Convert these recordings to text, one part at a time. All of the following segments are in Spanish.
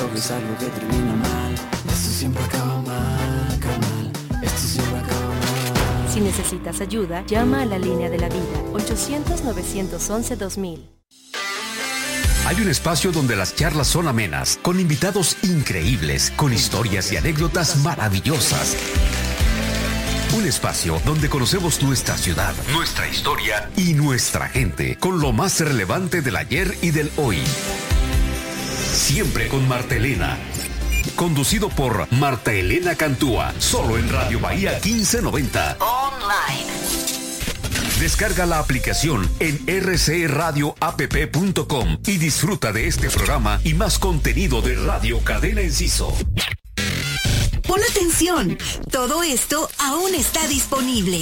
todo es algo que termina mal. Esto siempre acaba mal, carnal. Esto siempre acaba mal. Si necesitas ayuda, llama a la línea de la vida, 800-911-2000. Hay un espacio donde las charlas son amenas, con invitados increíbles, con historias y anécdotas maravillosas. Un espacio donde conocemos nuestra ciudad, nuestra historia y nuestra gente, con lo más relevante del ayer y del hoy. Siempre con Marta Elena. Conducido por Marta Elena Cantúa, solo en Radio Bahía 1590. Online. Descarga la aplicación en rcradioapp.com y disfruta de este programa y más contenido de Radio Cadena Enciso. Pon atención, todo esto aún está disponible.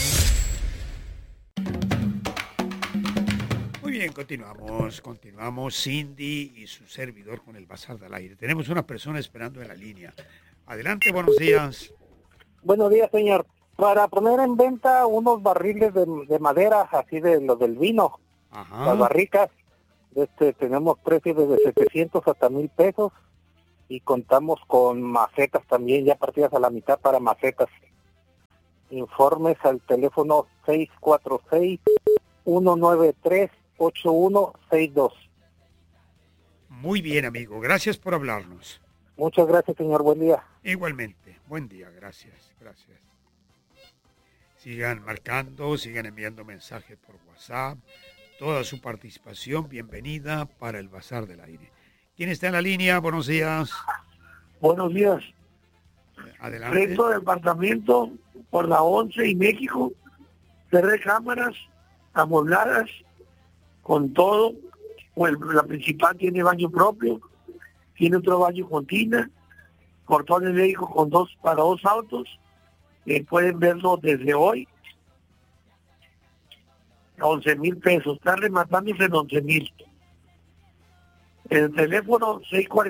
Muy bien, continuamos Cindy y su servidor con el Bazar del Aire. Tenemos una persona esperando en la línea. Adelante, buenos días. Buenos días, señor. Para poner en venta unos barriles de madera, así de los del vino, Ajá. las barricas, tenemos precios desde 700 hasta 1,000 pesos. Y contamos con macetas también, ya partidas a la mitad para macetas. Informes al teléfono 646-193-8162. Muy bien, amigo. Gracias por hablarnos. Muchas gracias, señor. Buen día. Igualmente. Buen día. Gracias. Sigan marcando, sigan enviando mensajes por WhatsApp. Toda su participación, bienvenida para el Bazar del Aire. ¿Quién está en la línea? Buenos días. Buenos días. Adelante. Rento de departamento por la 11 y México. 3 recámaras amobladas con todo. Bueno, la principal tiene baño propio. Tiene otro baño con tina. Portones médicos para 2 autos. Pueden verlo desde hoy. 11,000 pesos. Está rematándose en 11,000. El teléfono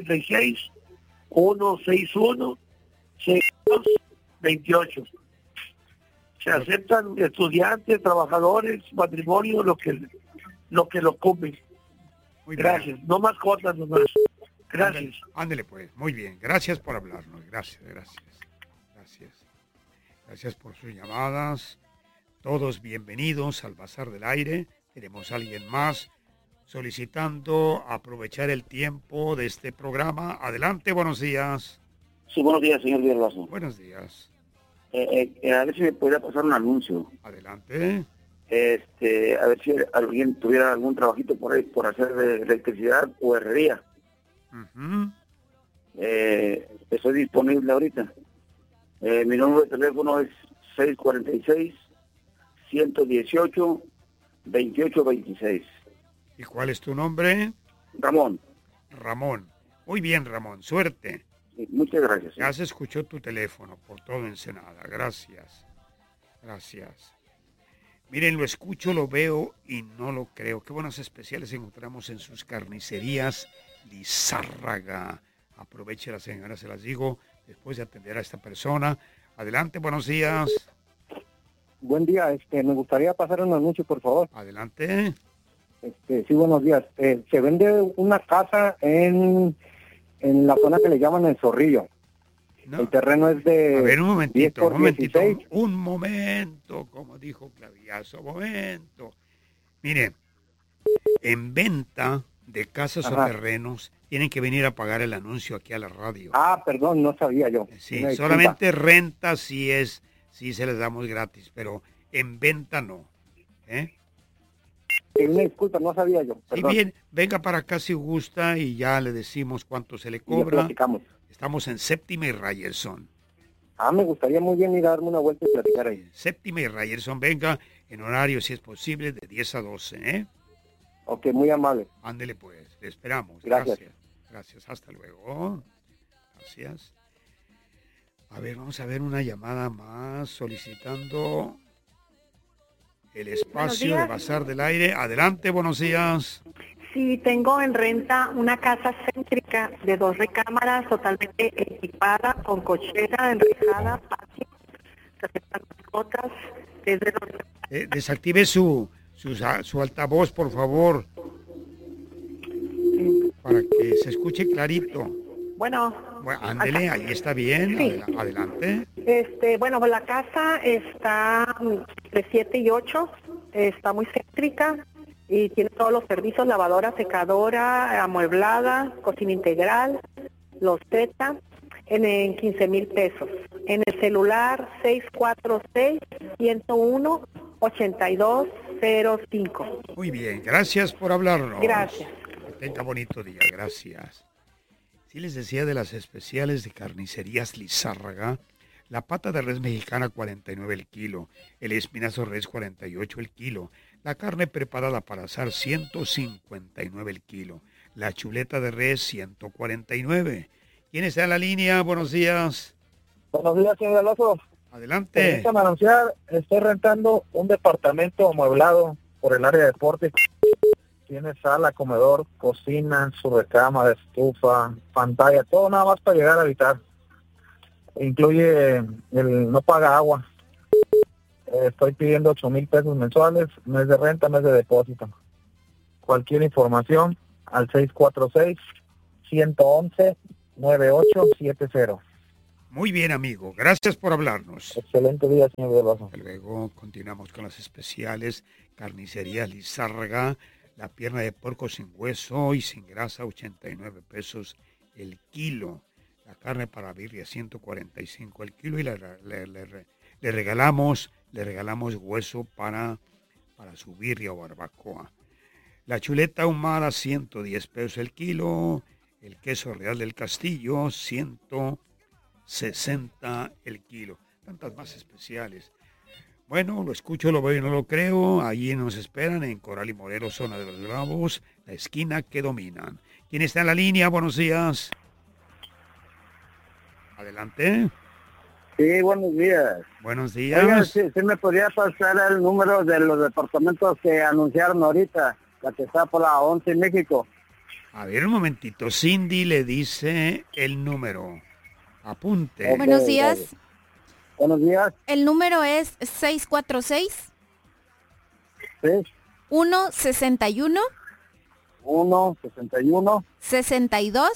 646-161-6228. Se aceptan estudiantes, trabajadores, matrimonios, lo que lo ocupen. Gracias. No más cosas nomás. Gracias. Ándele pues. Muy bien. Gracias por hablarnos. Gracias. Gracias por sus llamadas. Todos bienvenidos al Bazar del Aire. Tenemos a alguien más solicitando aprovechar el tiempo de este programa. Adelante, buenos días. Sí, buenos días, señor Villalbazo. Buenos días. A ver si me podría pasar un anuncio. Adelante. A ver si alguien tuviera algún trabajito por ahí por hacer de electricidad o herrería. Uh-huh. Estoy disponible ahorita. Mi número de teléfono es 646-118-2826. ¿Y cuál es tu nombre? Ramón. Muy bien, Ramón. Suerte. Sí, muchas gracias. Ya se escuchó tu teléfono por todo Ensenada. Gracias. Miren, lo escucho, lo veo y no lo creo. Qué buenos especiales encontramos en sus carnicerías Lizárraga. Aproveche la señora, se las digo, después de atender a esta persona. Adelante, buenos días. Buen día, me gustaría pasar un anuncio, por favor. Adelante. Sí, buenos días. Se vende una casa en la zona que le llaman El Zorrillo. No. El terreno es de... A ver, un momentito, 16. un momento, como dijo Clavillazo, momento. Mire, en venta de casas o terrenos, tienen que venir a pagar el anuncio aquí a la radio. Ah, perdón, no sabía yo. Sí, solamente renta sí se les damos gratis, pero en venta no. Una disculpa, no sabía yo. Perdón. Y bien, venga para acá si gusta y ya le decimos cuánto se le cobra. Estamos en Séptima y Ryerson. Me gustaría muy bien ir a darme una vuelta y platicar ahí. Séptima y Ryerson, venga en horario, si es posible, de 10 a 12, Ok, muy amable. Ándele pues, le esperamos. Gracias. Gracias, hasta luego. Gracias. A ver, vamos a ver una llamada más solicitando el espacio de Bazar del Aire. Adelante, buenos días. Sí, tengo en renta una casa céntrica de 2 recámaras totalmente equipada, con cochera, enrejada, patio, se aceptan mascotas. Desactive su altavoz, por favor, para que se escuche clarito. Bueno, ándele, ahí está bien. Sí. Adelante. Bueno, la casa está de 7 y 8, está muy céntrica y tiene todos los servicios, lavadora, secadora, amueblada, cocina integral, loseta, en 15,000 pesos. En el celular 646-101-8205. Muy bien, gracias por hablarnos. Gracias. Que tenga bonito día, gracias. Sí les decía de las especiales de Carnicerías Lizárraga, la pata de res mexicana 49 el kilo, el espinazo res 48 el kilo, la carne preparada para asar 159 el kilo, la chuleta de res 149. ¿Quién está en la línea? Buenos días. Buenos días, señor Alonso. Adelante. Permítame anunciar, estoy rentando un departamento amueblado por el área de deporte. Tiene sala, comedor, cocina, su recámara, estufa, pantalla, todo nada más para llegar a habitar. Incluye no paga agua. Estoy pidiendo 8,000 pesos mensuales, mes de renta, mes de depósito. Cualquier información al 646-111-9870. Muy bien, amigo. Gracias por hablarnos. Excelente día, señor Veloso. Luego continuamos con las especiales. Carnicería Lizárraga. La pierna de puerco sin hueso y sin grasa, 89 pesos el kilo. La carne para birria, 145 el kilo. Y le regalamos hueso para su birria o barbacoa. La chuleta ahumada, 110 pesos el kilo. El queso Real del Castillo, 160 el kilo. Tantas más especiales. Bueno, lo escucho, lo veo y no lo creo. Allí nos esperan en Coral y Morero, zona de los Bravos, la esquina que dominan. ¿Quién está en la línea? Buenos días. Adelante. Sí, buenos días. Buenos días. Oiga, ¿sí me podría pasar el número de los departamentos que anunciaron ahorita? La que está por la 11 en México. A ver, un momentito. Cindy le dice el número. Apunte. Okay, buenos días. Gracias. Buenos días. El número es 646. Sí. 161. 161. 62.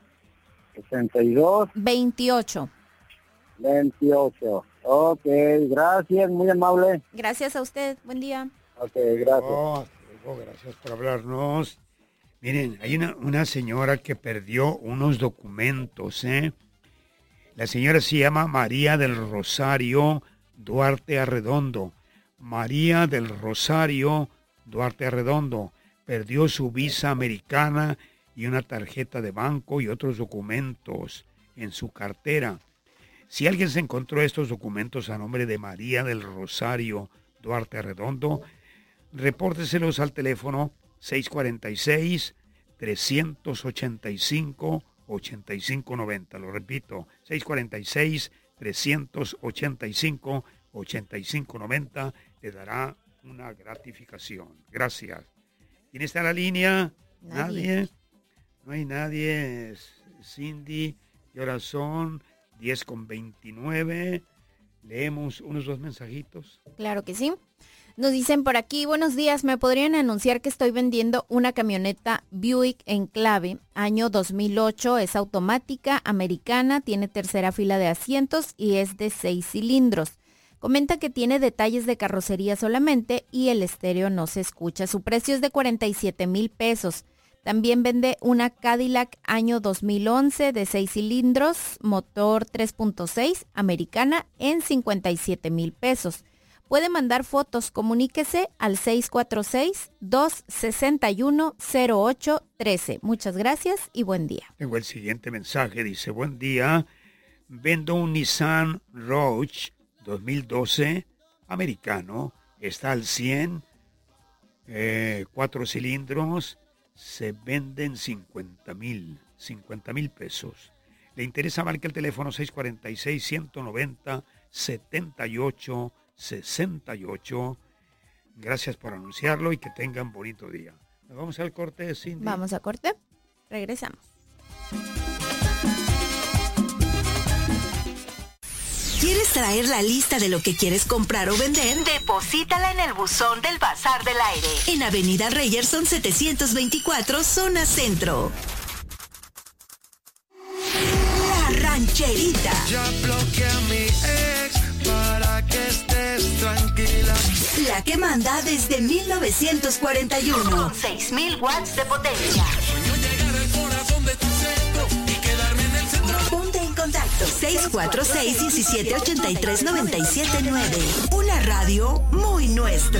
62. 28. 28. Ok, gracias, muy amable. Gracias a usted, buen día. Ok, gracias. Gracias por hablarnos. Miren, hay una señora que perdió unos documentos, ¿eh? La señora se llama María del Rosario Duarte Arredondo. María del Rosario Duarte Arredondo perdió su visa americana y una tarjeta de banco y otros documentos en su cartera. Si alguien se encontró estos documentos a nombre de María del Rosario Duarte Arredondo, repórteselos al teléfono 646-385-8590. Lo repito, 646-385-8590. Le dará una gratificación. Gracias. ¿Quién está en la línea? ¿Nadie? No hay nadie. Cindy. Y ahora son 10:29. Leemos unos 2 mensajitos. Claro que sí. Nos dicen por aquí, buenos días, ¿me podrían anunciar que estoy vendiendo una camioneta Buick Enclave, año 2008, es automática, americana, tiene tercera fila de asientos y es de 6 cilindros. Comenta que tiene detalles de carrocería solamente y el estéreo no se escucha. Su precio es de 47,000 pesos. También vende una Cadillac año 2011 de 6 cilindros, motor 3.6, americana, en 57,000 pesos. Puede mandar fotos, comuníquese al 646-261-0813. Muchas gracias y buen día. Tengo el siguiente mensaje, dice, buen día, vendo un Nissan Rogue 2012 americano, está al 100, 4 cilindros, se venden 50,000 pesos. ¿Le interesa? Marque el teléfono 646-190-7868. Gracias por anunciarlo y que tengan bonito día. ¿Nos vamos al corte, Cindy? Vamos a corte. Regresamos. ¿Quieres traer la lista de lo que quieres comprar o vender? Deposítala en el buzón del Bazar del Aire, en Avenida Reyerson 724, zona centro. rancherita. Ya bloqueé a mi ex para que estés tranquila. La que manda desde 1941. Con 6,000 watts de potencia. Sueño llegar al corazón de tu centro y quedarme en el centro. Ponte en contacto 646-1783-979. Una radio muy nuestra.